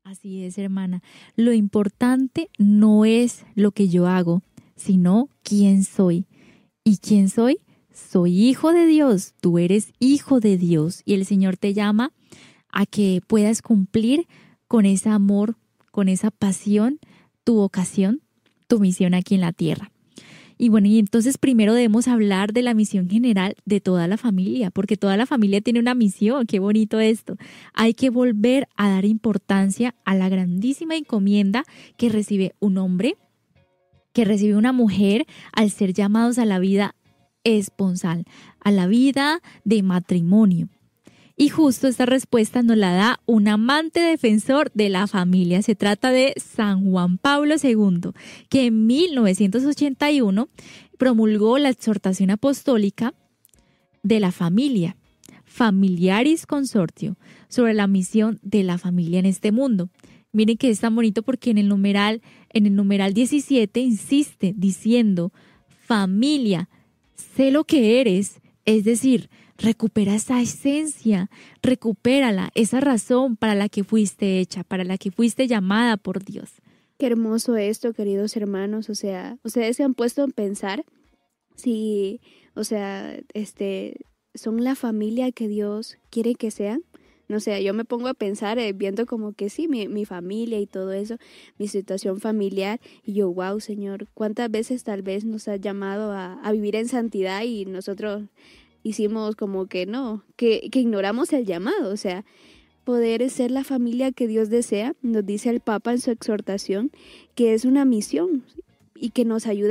Así es, hermana. Lo importante no es lo que yo hago, sino quién soy. ¿Y quién soy? Soy hijo de Dios. Tú eres hijo de Dios. Y el Señor te llama a que puedas cumplir con ese amor, con esa pasión, tu vocación, tu misión aquí en la tierra. Y bueno, y entonces primero debemos hablar de la misión general de toda la familia, porque toda la familia tiene una misión. Qué bonito esto. Hay que volver a dar importancia a la grandísima encomienda que recibe un hombre, que recibe una mujer al ser llamados a la vida esponsal, a la vida de matrimonio. Y justo esta respuesta nos la da un amante defensor de la familia. Se trata de San Juan Pablo II, que en 1981 promulgó la exhortación apostólica de la familia, Familiaris Consortio, sobre la misión de la familia en este mundo. Miren que es tan bonito porque en el numeral 17 insiste diciendo, familia, sé lo que eres, es decir, recupera esa esencia, recupérala, esa razón para la que fuiste hecha, para la que fuiste llamada por Dios. Qué hermoso esto, queridos hermanos. O sea, ustedes se han puesto a pensar si, son la familia que Dios quiere que sean. No sé, yo me pongo a pensar viendo como que sí, mi familia y todo eso, mi situación familiar. Y yo, wow, Señor, ¿cuántas veces tal vez nos has llamado a vivir en santidad y nosotros hicimos como que no, que ignoramos el llamado? O sea, poder ser la familia que Dios desea, nos dice el Papa en su exhortación, que es una misión y que nos ayuda